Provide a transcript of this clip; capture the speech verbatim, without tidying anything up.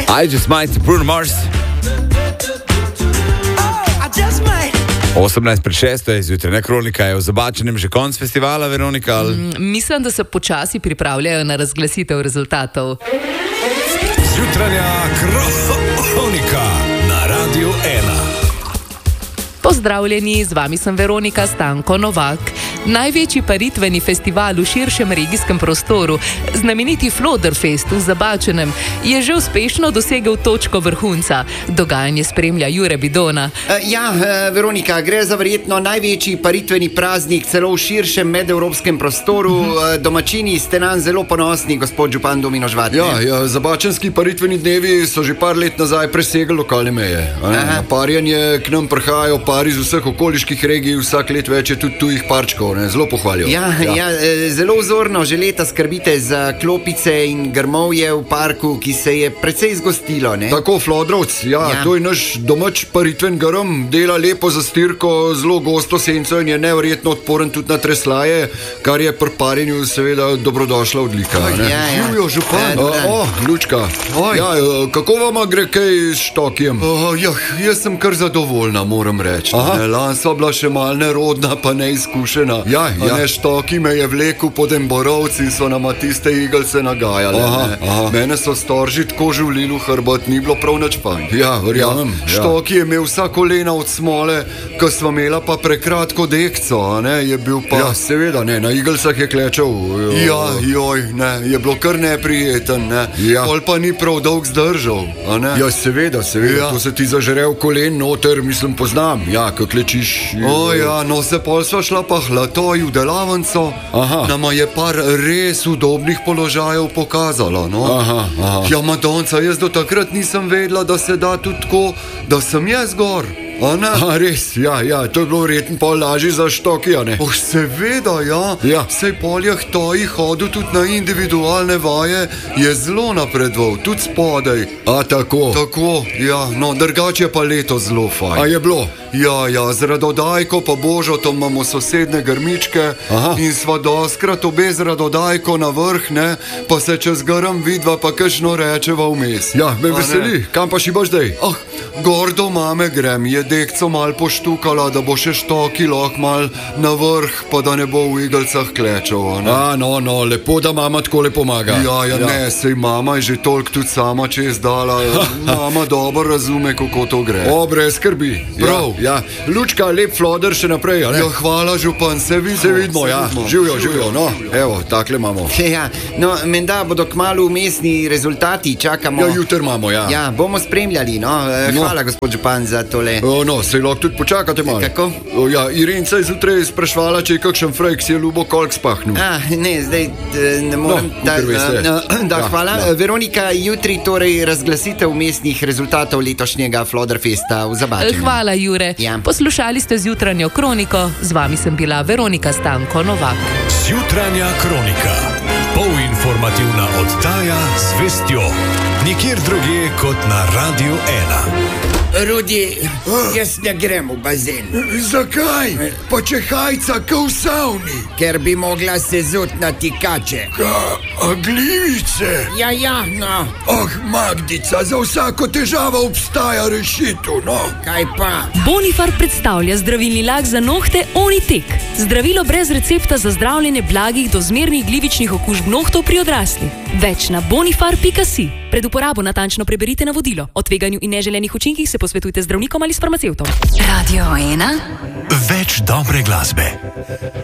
I just might, Bruno Mars. osemnajst pred šesto je zjutraj, ne Kronika, je v Zabačenem že konc festivala, Veronika? Ali... Mm, mislim, da se počasi pripravljajo na razglasitev rezultatov. Zjutranja Kronika na Radiu ena. Pozdravljeni, z vami sem Veronika Stanko Novak. Največji paritveni festival v širšem regijskem prostoru, znameniti Floderfest v Zabačenem, je že uspešno dosegel točko vrhunca. Dogajanje spremlja Jure Bidona. Ja, Veronika, gre za verjetno največji paritveni praznik celo v širšem medevropskem prostoru. Domačini ste nam zelo ponosni, gospod župan Domino Žvat. Ja, ja, zabačenski paritveni dnevi so že par let nazaj presegli lokalne meje. Na parjanje k nam prihajajo pari iz vseh okoliških regij, vsak let več je tudi tujih parčkov. Ne, zelo pohvalijo. Ja, ja. Ja, zelo vzorno že leta skrbite za klopice in grmovje v parku, ki se je precej zgostilo. Ne? Tako, Flodrovc, ja, ja, to je naš domač paritven grm, dela lepo za stirko, zelo gosto senco in je neverjetno odporen tudi na treslaje, kar je pri parjenju seveda dobrodošla odlika. Oj, ja, ja. Živijo, župan. Ja, o, o, Lučka. Ja, kako vama gre kaj s Štokijem? O, ja, jaz sem kar zadovoljna, moram reči. Lan sva bila še mal nerodna, pa neizkušena. Ja, ja. Ne, Štoki me je vlekel pod Emborovci in so nama tiste igelce nagajale. Aha, aha. Mene so storži tako živlili v hrbet, ni bilo prav nič fajn. Ja, verjamem. Ja. Štoki je imel vsa kolena od smole, ko sva imela pa prekratko dekco, a ne, je bil pa... Ja, seveda, ne, na igelcah je klečal. Jo. Ja, joj, ne, je bilo kar neprijeten, ne. Ja. Pol pa ni prav dolg zdržal, a ne. Ja, seveda, seveda, ja. To se ti zažere v kolen noter, mislim, poznam. Ja, ko klečiš... O ja, no se pol sva šla pa hlatoj v delavnico. Aha. Nama je par res udobnih položajev pokazala, no. Aha, aha. Ja, Madonca, jaz do takrat nisem vedela, da se da tudi tako, da sem jaz gor. A ne? A res, ja, ja, to je bilo verjetno pol lažje za Štoki, a ne? Oh, seveda, ja. Ja. Sej poljah toji hodil tudi na individualne vaje, je zelo napredoval, tudi spodaj. A tako? Tako, ja, no, drugače pa leto zelo fajn. A je bilo? Ja, ja, z Radodajko pa Božotom imamo sosedne grmičke. Aha. In sva doskrat obe z Radodajko na vrh, ne, pa se čez grm vidva pa kakšno rečeva vmes. Ja, me A veseli, ne? kam pa še boš zdaj? Ah, gor do mame grem, je dekco mal poštukala, da bo še Štoki lahko mal na vrh, pa da ne bo v igelcah klečal, a ne? A, no, no, lepo, da mama takole pomaga. Ja, ja, ja, ne, sej mama je že toliko tudi sama čez dala, mama dobro razume, kako to gre. O, brez skrbi. Prav. Ja, ja. Lučka, lep floder še naprej, a ne? Ja, hvala, župan, se vidimo. Se vidimo, ja, živijo, živijo, no, evo, takle imamo. Ja, no, menda bodo kmalu umestni rezultati, čakamo. Ja, jutr imamo, ja. Ja, bomo spremljali, no. Hvala, No. gospod župan, za tole. O, no, sej lahko tudi počakate malo. Kako? O, ja, Irinca je zjutraj sprašvala, če je kakšen frejk si je ljubo kolik spahnil. A, ne, zdaj eh, ne morem. No, kakor veste. da, da, Ja, hvala. ja. Veronika, jutri torej razglasitev umestnih rezultatov letošnjega Floderfesta v Zabačenem. Hvala, Jure. Ja. Poslušali ste Zjutranjo Kroniko, z vami sem bila Veronika Stanko Novak. Zjutranja Kronika. Polinformativna oddaja z vestjo. Nikjer drugje kot na Radiu ena. Rudi, jaz ne grem v bazen. Zakaj? Pa če hajca kao v savni. Ker bi mogla se zut na tikače. Ka, a glivice? Ja, ja, no. Oh, Magdica, za vsako težavo obstaja rešitev, no. Kaj pa? Bonifar predstavlja zdravilni lak za nohte Onitek. Zdravilo brez recepta za zdravljenje blagih do zmernih glivičnih okužb nohtov pri odraslih. Več na bonifar pika si. Pred uporabo natančno preberite navodilo. O tveganju in neželenih učinkih se posvetujte z zdravnikom ali s farmacevtom. Radio ena. Več dobre glasbe.